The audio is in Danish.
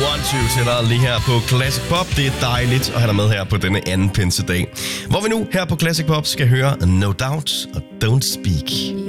One Two til dig lige her på Classic Pop. Det er dejligt at have dig med her på denne anden pinsedag, hvor vi nu her på Classic Pop skal høre No Doubt og Don't Speak.